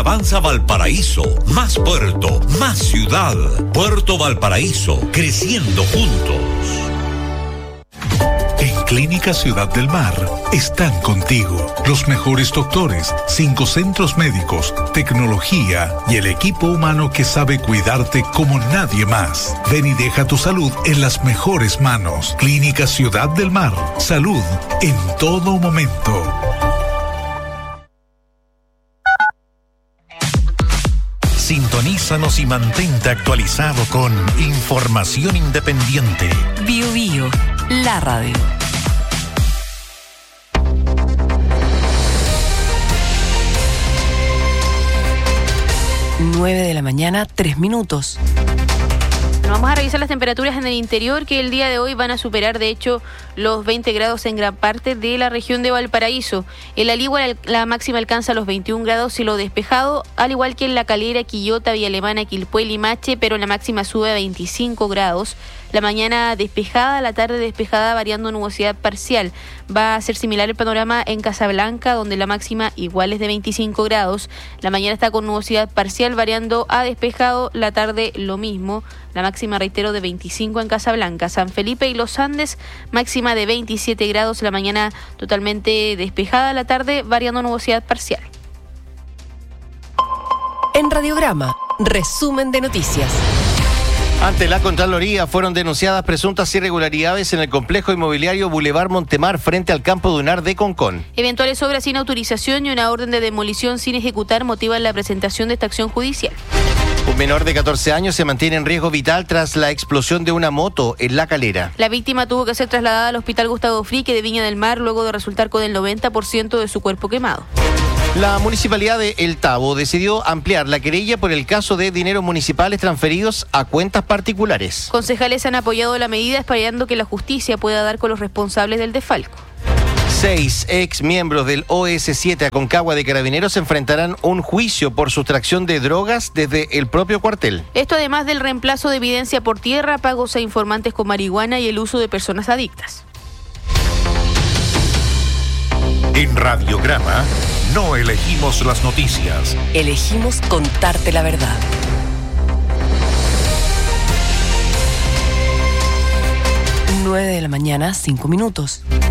Avanza Valparaíso, más puerto, más ciudad. Puerto Valparaíso, creciendo juntos. En Clínica Ciudad del Mar están contigo los mejores doctores, 5 centros médicos, tecnología y el equipo humano que sabe cuidarte como nadie más. Ven y deja tu salud en las mejores manos. Clínica Ciudad del Mar, salud en todo momento. Sintonízanos y mantente actualizado con información independiente. Bio Bio, la radio. 9:03 a.m. Vamos a revisar las temperaturas en el interior, que el día de hoy van a superar, de hecho, los 20 grados en gran parte de la región de Valparaíso. En La Ligua la máxima alcanza los 21 grados, cielo despejado, al igual que en La Calera, Quillota, Villa Alemana, Quilpué, Limache, pero la máxima sube a 25 grados. La mañana despejada, la tarde despejada, variando nubosidad parcial. Va a ser similar el panorama en Casablanca, donde la máxima igual es de 25 grados. La mañana está con nubosidad parcial, variando a despejado, la tarde lo mismo. La máxima, reitero, de 25 en Casablanca. San Felipe y Los Andes, máxima de 27 grados, la mañana totalmente despejada, la tarde variando nubosidad parcial. En Radiograma, resumen de noticias. Ante la Contraloría fueron denunciadas presuntas irregularidades en el complejo inmobiliario Boulevard Montemar frente al campo dunar de Concón. Eventuales obras sin autorización y una orden de demolición sin ejecutar motivan la presentación de esta acción judicial. Un menor de 14 años se mantiene en riesgo vital tras la explosión de una moto en La Calera. La víctima tuvo que ser trasladada al Hospital Gustavo Frique de Viña del Mar luego de resultar con el 90% de su cuerpo quemado. La Municipalidad de El Tabo decidió ampliar la querella por el caso de dineros municipales transferidos a cuentas particulares. Concejales han apoyado la medida, esperando que la justicia pueda dar con los responsables del desfalco. 6 ex miembros del OS7 Aconcagua de Carabineros enfrentarán un juicio por sustracción de drogas desde el propio cuartel. Esto además del reemplazo de evidencia por tierra, pagos a informantes con marihuana y el uso de personas adictas. En Radiograma no elegimos las noticias. Elegimos contarte la verdad. 9:05 a.m.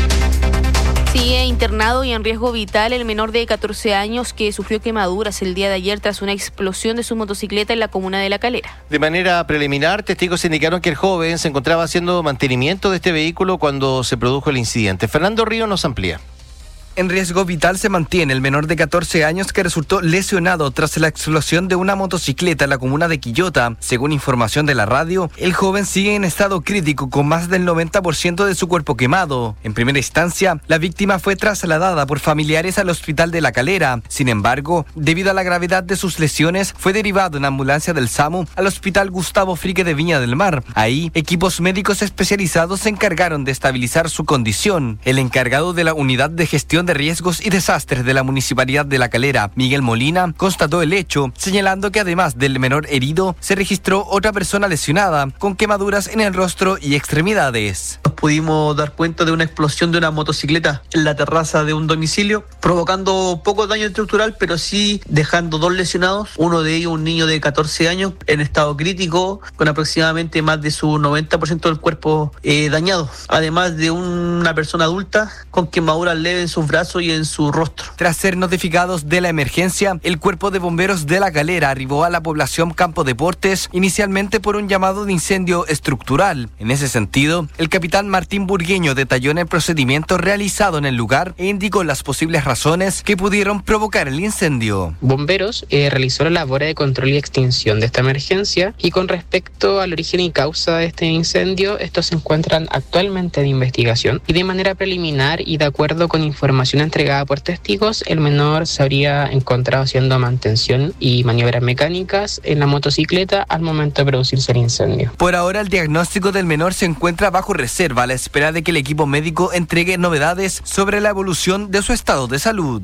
Sigue internado y en riesgo vital el menor de 14 años que sufrió quemaduras el día de ayer tras una explosión de su motocicleta en la comuna de La Calera. De manera preliminar, testigos indicaron que el joven se encontraba haciendo mantenimiento de este vehículo cuando se produjo el incidente. Fernando Río nos amplía. En riesgo vital se mantiene el menor de 14 años que resultó lesionado tras la explosión de una motocicleta en la comuna de Quillota. Según información de la radio, el joven sigue en estado crítico con más del 90% de su cuerpo quemado. En primera instancia, la víctima fue trasladada por familiares al hospital de La Calera. Sin embargo, debido a la gravedad de sus lesiones, fue derivado en ambulancia del SAMU al hospital Gustavo Frique de Viña del Mar. Ahí, equipos médicos especializados se encargaron de estabilizar su condición. El encargado de la unidad de gestión de riesgos y desastres de la Municipalidad de La Calera, Miguel Molina, constató el hecho, señalando que además del menor herido, se registró otra persona lesionada, con quemaduras en el rostro y extremidades. Nos pudimos dar cuenta de una explosión de una motocicleta en la terraza de un domicilio, provocando poco daño estructural, pero sí dejando 2 lesionados, uno de ellos un niño de 14 años en estado crítico, con aproximadamente más de su 90% del cuerpo dañado, además de una persona adulta con quemaduras leves en sus brazos y en su rostro. Tras ser notificados de la emergencia, el Cuerpo de Bomberos de La Calera arribó a la población Campo Deportes, inicialmente por un llamado de incendio estructural. En ese sentido, el capitán Martín Burgueño detalló en el procedimiento realizado en el lugar e indicó las posibles razones que pudieron provocar el incendio. Bomberos realizó la labor de control y extinción de esta emergencia, y con respecto al origen y causa de este incendio, estos se encuentran actualmente en investigación, y de manera preliminar y de acuerdo con información entregada por testigos, el menor se habría encontrado haciendo mantención y maniobras mecánicas en la motocicleta al momento de producirse el incendio. Por ahora, el diagnóstico del menor se encuentra bajo reserva a la espera de que el equipo médico entregue novedades sobre la evolución de su estado de salud.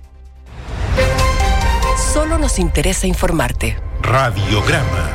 Solo nos interesa informarte. Radiograma.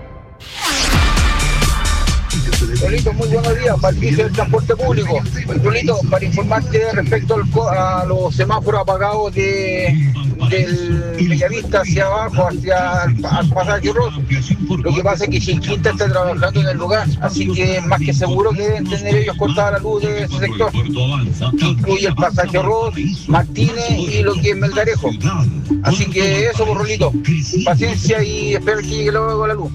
Lolito, muy buenos días, Patricio del Transporte Público. Lolito, para informarte respecto a los semáforos apagados de del Bellavista hacia abajo, hacia el pasaje Ross. Lo que pasa es que Chilquinta está trabajando en el lugar, así que más que seguro que deben tener ellos cortada la luz de ese sector, que incluye el pasaje Ross, Martínez y lo que es Melgarejo. Así que eso, Rolito, paciencia y espero que llegue luego la luz.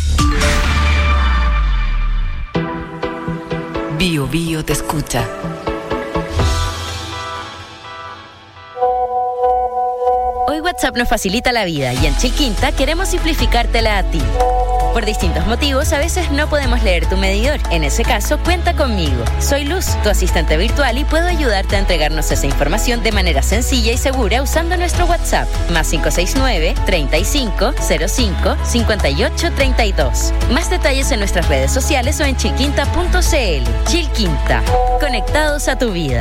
Bio Bio te escucha. Hoy WhatsApp nos facilita la vida y en Chilquinta queremos simplificártela a ti. Por distintos motivos, a veces no podemos leer tu medidor. En ese caso, cuenta conmigo. Soy Luz, tu asistente virtual, y puedo ayudarte a entregarnos esa información de manera sencilla y segura usando nuestro WhatsApp. Más 569-3505-5832. Más detalles en nuestras redes sociales o en chilquinta.cl. Chilquinta. Conectados a tu vida.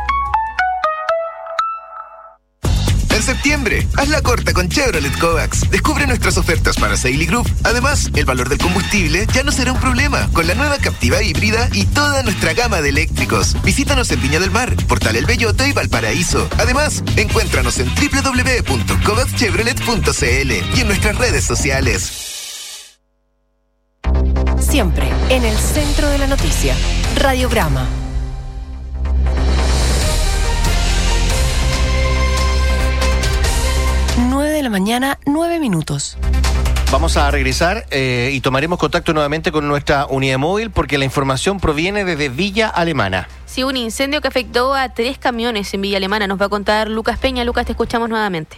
En septiembre, haz la corta con Chevrolet Kovacs. Descubre nuestras ofertas para Sail y Group. Además, el valor del combustible ya no será un problema con la nueva Captiva híbrida y toda nuestra gama de eléctricos. Visítanos en Viña del Mar, Portal El Belloto y Valparaíso. Además, encuéntranos en www.kovacschevrolet.cl y en nuestras redes sociales. Siempre en el centro de la noticia. Radiograma. 9 de la mañana, 9 minutos. Vamos a regresar y tomaremos contacto nuevamente con nuestra unidad móvil porque la información proviene desde Villa Alemana. Sí, un incendio que afectó a 3 camiones en Villa Alemana. Nos va a contar Lucas Peña. Lucas, te escuchamos nuevamente.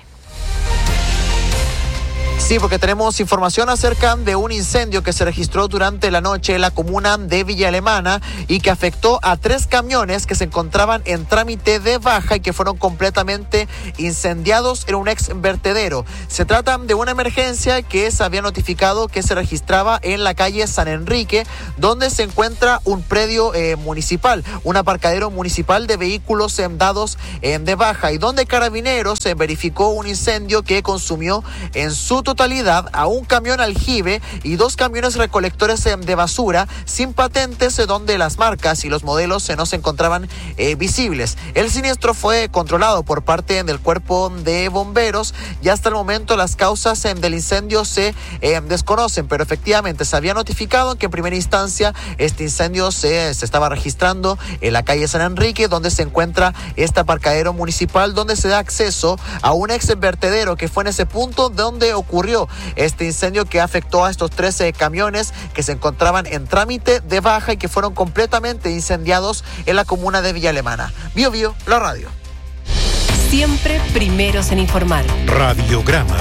Sí, porque tenemos información acerca de un incendio que se registró durante la noche en la comuna de Villa Alemana y que afectó a 3 camiones que se encontraban en trámite de baja y que fueron completamente incendiados en un ex vertedero. Se trata de una emergencia que se había notificado que se registraba en la calle San Enrique, donde se encuentra un predio municipal, un aparcadero municipal de vehículos dados de baja, y donde Carabineros verificó un incendio que consumió en su totalidad a un camión aljibe y 2 camiones recolectores de basura sin patentes, donde las marcas y los modelos no se encontraban visibles. El siniestro fue controlado por parte del cuerpo de bomberos y hasta el momento las causas del incendio se desconocen, pero efectivamente se había notificado que en primera instancia este incendio se estaba registrando en la calle San Enrique, donde se encuentra este aparcadero municipal, donde se da acceso a un ex vertedero que fue en ese punto donde ocurrió este incendio que afectó a estos 13 camiones que se encontraban en trámite de baja y que fueron completamente incendiados en la comuna de Villa Alemana. Bio Bio, la radio. Siempre primeros en informar. Radiograma.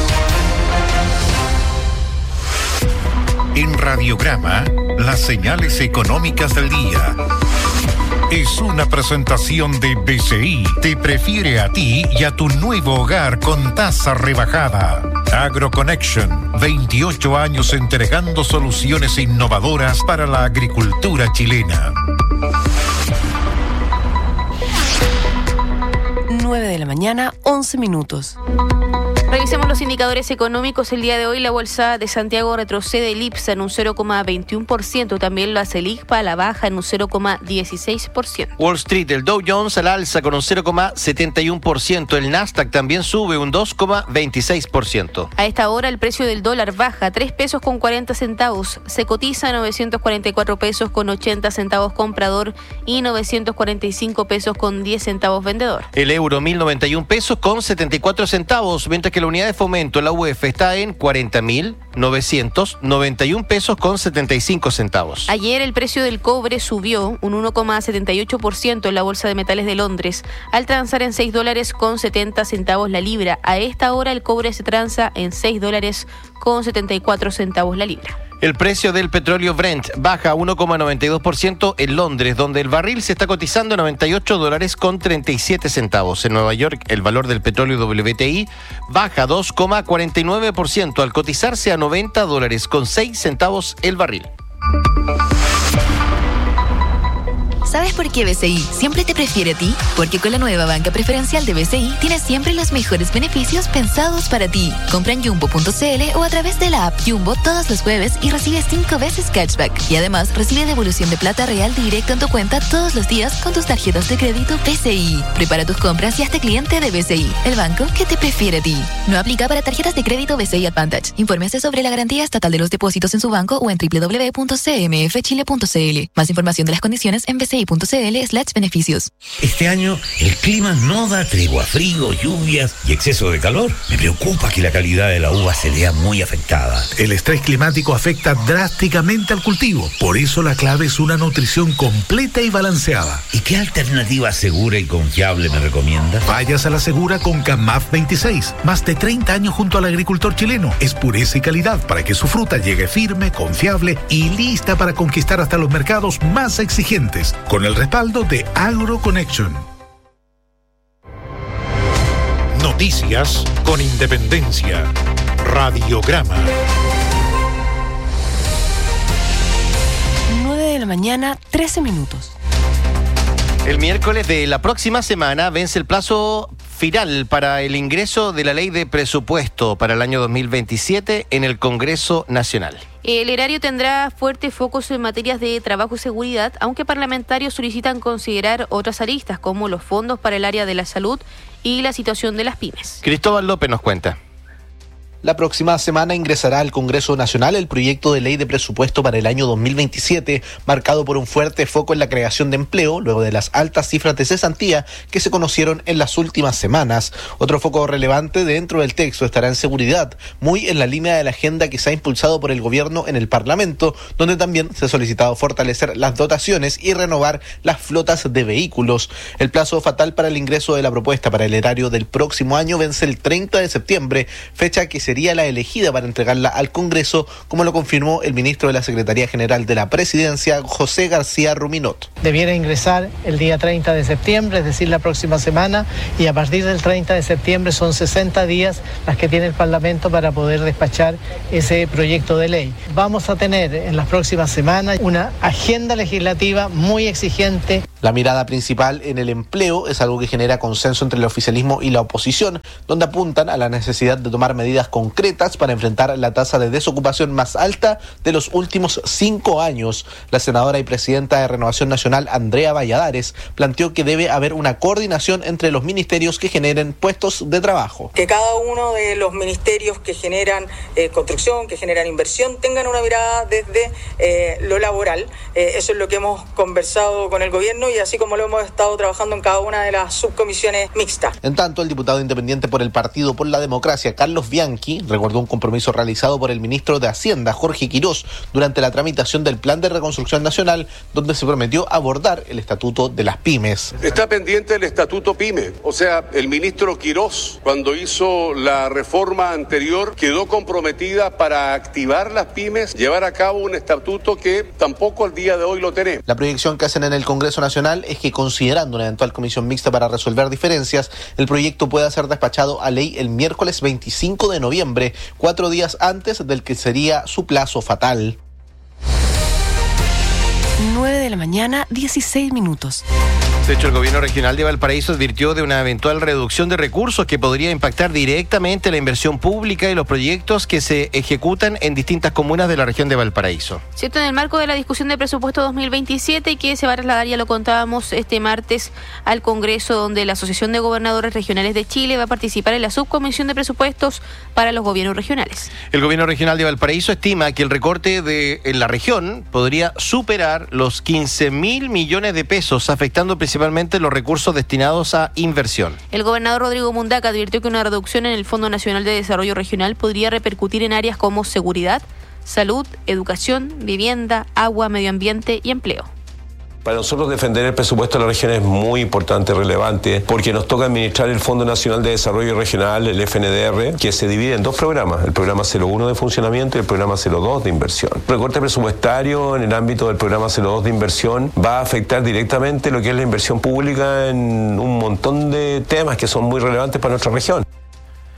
En Radiograma, las señales económicas del día. Es una presentación de BCI. Te prefiere a ti y a tu nuevo hogar con tasa rebajada. AgroConnection, 28 años entregando soluciones innovadoras para la agricultura chilena. 9 de la mañana, 11 minutos. Revisemos los indicadores económicos. El día de hoy la Bolsa de Santiago retrocede el IPSA en un 0,21%. También la Selic a la baja en un 0,16%. Wall Street, el Dow Jones al alza con un 0,71%. El Nasdaq también sube un 2,26%. A esta hora el precio del dólar baja 3 pesos con 40 centavos. Se cotiza a 944 pesos con 80 centavos comprador y 945 pesos con 10 centavos vendedor. El euro 1.091 pesos con 74 centavos, mientras que la unidad de fomento, la UF, está en 40.991 pesos con 75 centavos. Ayer el precio del cobre subió un 1,78% en la Bolsa de Metales de Londres, al transar en $6 con 70 centavos la libra. A esta hora el cobre se transa en $6 con 74 centavos la libra. El precio del petróleo Brent baja 1,92% en Londres, donde el barril se está cotizando a $98 con 37 centavos. En Nueva York, el valor del petróleo WTI baja 2,49% al cotizarse a $90 con 6 centavos el barril. ¿Sabes por qué BCI siempre te prefiere a ti? Porque con la nueva banca preferencial de BCI tienes siempre los mejores beneficios pensados para ti. Compra en jumbo.cl o a través de la app Jumbo todos los jueves y recibe 5 veces cashback. Y además recibe devolución de plata real directo en tu cuenta todos los días con tus tarjetas de crédito BCI. Prepara tus compras y hazte cliente de BCI, el banco que te prefiere a ti. No aplica para tarjetas de crédito BCI Advantage. Infórmese sobre la garantía estatal de los depósitos en su banco o en www.cmfchile.cl. Más información de las condiciones en bci.cl/beneficios. Este año el clima no da tregua, frío, lluvias y exceso de calor. Me preocupa que la calidad de la uva se vea muy afectada. El estrés climático afecta drásticamente al cultivo. Por eso la clave es una nutrición completa y balanceada. ¿Y qué alternativa segura y confiable me recomienda? Vayas a la segura con CAMAF 26. Más de 30 años junto al agricultor chileno. Es pureza y calidad para que su fruta llegue firme, confiable y lista para conquistar hasta los mercados más exigentes. Con el respaldo de AgroConnection. Noticias con independencia. Radiograma. 9 de la mañana, 13 minutos. El miércoles de la próxima semana vence el plazo final para el ingreso de la ley de presupuesto para el año 2027 en el Congreso Nacional. El erario tendrá fuertes focos en materias de trabajo y seguridad, aunque parlamentarios solicitan considerar otras aristas como los fondos para el área de la salud y la situación de las pymes. Cristóbal López nos cuenta. La próxima semana ingresará al Congreso Nacional el proyecto de ley de presupuesto para el año 2027, marcado por un fuerte foco en la creación de empleo, luego de las altas cifras de cesantía que se conocieron en las últimas semanas. Otro foco relevante dentro del texto estará en seguridad, muy en la línea de la agenda que se ha impulsado por el gobierno en el Parlamento, donde también se ha solicitado fortalecer las dotaciones y renovar las flotas de vehículos. El plazo fatal para el ingreso de la propuesta para el erario del próximo año vence el 30 de septiembre, fecha que sería la elegida para entregarla al Congreso, como lo confirmó el ministro de la Secretaría General de la Presidencia, José García Ruminot. Debiera ingresar el día 30 de septiembre, es decir, la próxima semana, y a partir del 30 de septiembre son 60 días las que tiene el Parlamento para poder despachar ese proyecto de ley. Vamos a tener en las próximas semanas una agenda legislativa muy exigente. La mirada principal en el empleo es algo que genera consenso entre el oficialismo y la oposición, donde apuntan a la necesidad de tomar medidas concretas para enfrentar la tasa de desocupación más alta de los últimos 5 años. La senadora y presidenta de Renovación Nacional, Andrea Valladares, planteó que debe haber una coordinación entre los ministerios que generen puestos de trabajo. Que cada uno de los ministerios que generan construcción, que generan inversión, tengan una mirada desde lo laboral. Eso es lo que hemos conversado con el gobierno y así como lo hemos estado trabajando en cada una de las subcomisiones mixtas. En tanto, el diputado independiente por el Partido por la Democracia, Carlos Bianchi, recordó un compromiso realizado por el ministro de Hacienda, Jorge Quirós, durante la tramitación del Plan de Reconstrucción Nacional, donde se prometió abordar el estatuto de las pymes. Está pendiente el estatuto pyme, o sea, el ministro Quirós, cuando hizo la reforma anterior, quedó comprometida para activar las pymes, llevar a cabo un estatuto que tampoco al día de hoy lo tenemos. La proyección que hacen en el Congreso Nacional es que, considerando una eventual comisión mixta para resolver diferencias, el proyecto pueda ser despachado a ley el miércoles 25 de noviembre, 4 días antes del que sería su plazo fatal. 9 de la mañana, 16 minutos. De hecho, el gobierno regional de Valparaíso advirtió de una eventual reducción de recursos que podría impactar directamente la inversión pública y los proyectos que se ejecutan en distintas comunas de la región de Valparaíso. Cierto, en el marco de la discusión de presupuesto 2027 que se va a trasladar, ya lo contábamos este martes, al Congreso, donde la Asociación de Gobernadores Regionales de Chile va a participar en la subcomisión de presupuestos para los gobiernos regionales. El gobierno regional de Valparaíso estima que el recorte en la región podría superar los 15.000 millones de pesos, afectando principalmente los recursos destinados a inversión. El gobernador Rodrigo Mundaca advirtió que una reducción en el Fondo Nacional de Desarrollo Regional podría repercutir en áreas como seguridad, salud, educación, vivienda, agua, medio ambiente y empleo. Para nosotros defender el presupuesto de la región es muy importante, relevante, porque nos toca administrar el Fondo Nacional de Desarrollo Regional, el FNDR, que se divide en 2 programas, el programa 01 de funcionamiento y el programa 02 de inversión. El recorte presupuestario en el ámbito del programa 02 de inversión va a afectar directamente lo que es la inversión pública en un montón de temas que son muy relevantes para nuestra región.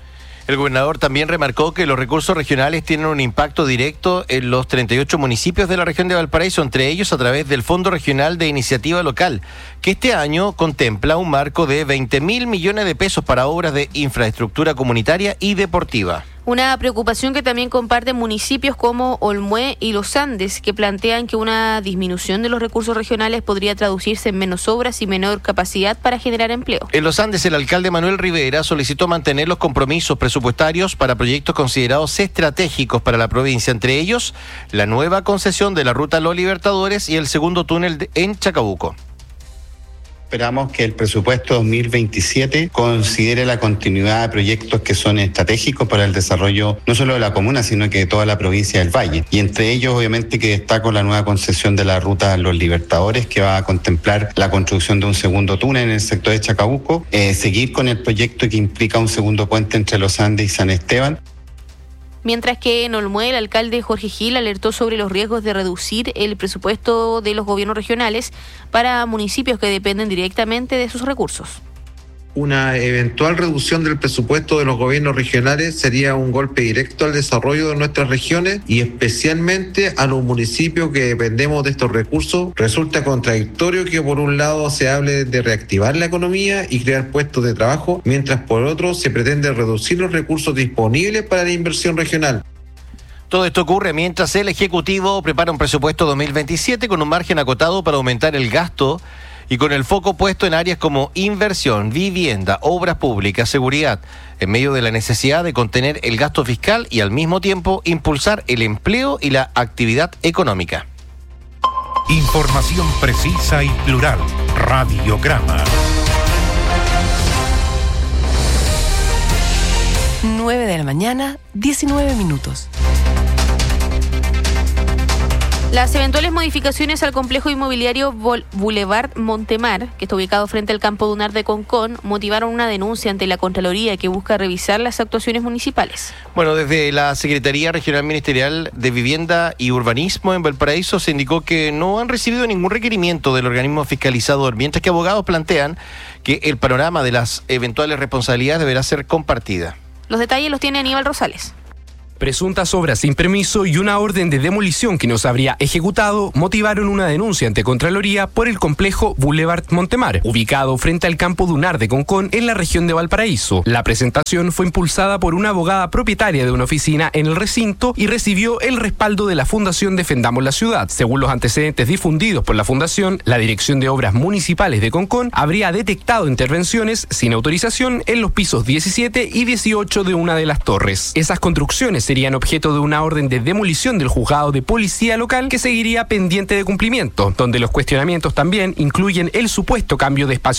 El gobernador también remarcó que los recursos regionales tienen un impacto directo en los 38 municipios de la región de Valparaíso, entre ellos a través del Fondo Regional de Iniciativa Local, que este año contempla un marco de 20.000 millones de pesos para obras de infraestructura comunitaria y deportiva. Una preocupación que también comparten municipios como Olmué y Los Andes, que plantean que una disminución de los recursos regionales podría traducirse en menos obras y menor capacidad para generar empleo. En Los Andes, el alcalde Manuel Rivera solicitó mantener los compromisos presupuestarios para proyectos considerados estratégicos para la provincia, entre ellos la nueva concesión de la ruta Los Libertadores y el segundo túnel en Chacabuco. Esperamos que el presupuesto 2027 considere la continuidad de proyectos que son estratégicos para el desarrollo no solo de la comuna, sino que de toda la provincia del Valle. Y entre ellos, obviamente, que destaco la nueva concesión de la ruta Los Libertadores, que va a contemplar la construcción de un segundo túnel en el sector de Chacabuco, seguir con el proyecto que implica un segundo puente entre Los Andes y San Esteban. Mientras que en Olmué, el alcalde Jorge Gil alertó sobre los riesgos de reducir el presupuesto de los gobiernos regionales para municipios que dependen directamente de sus recursos. Una eventual reducción del presupuesto de los gobiernos regionales sería un golpe directo al desarrollo de nuestras regiones y especialmente a los municipios que dependemos de estos recursos. Resulta contradictorio que por un lado se hable de reactivar la economía y crear puestos de trabajo, mientras por otro se pretende reducir los recursos disponibles para la inversión regional. Todo esto ocurre mientras el Ejecutivo prepara un presupuesto 2027 con un margen acotado para aumentar el gasto y con el foco puesto en áreas como inversión, vivienda, obras públicas, seguridad, en medio de la necesidad de contener el gasto fiscal y al mismo tiempo impulsar el empleo y la actividad económica. Información precisa y plural. Radiograma. 9 de la mañana, 19 minutos. Las eventuales modificaciones al complejo inmobiliario Boulevard Montemar, que está ubicado frente al campo dunar de Concón, motivaron una denuncia ante la Contraloría que busca revisar las actuaciones municipales. Bueno, desde la Secretaría Regional Ministerial de Vivienda y Urbanismo en Valparaíso se indicó que no han recibido ningún requerimiento del organismo fiscalizador, mientras que abogados plantean que el panorama de las eventuales responsabilidades deberá ser compartida. Los detalles los tiene Aníbal Rosales. Presuntas obras sin permiso y una orden de demolición que no se habría ejecutado motivaron una denuncia ante Contraloría por el complejo Boulevard Montemar, ubicado frente al campo dunar de Concón en la región de Valparaíso. La presentación fue impulsada por una abogada propietaria de una oficina en el recinto y recibió el respaldo de la Fundación Defendamos la Ciudad. Según los antecedentes difundidos por la Fundación, la Dirección de Obras Municipales de Concón habría detectado intervenciones sin autorización en los pisos 17 y 18 de una de las torres. Esas construcciones serían objeto de una orden de demolición del juzgado de policía local que seguiría pendiente de cumplimiento, donde los cuestionamientos también incluyen el supuesto cambio de espacio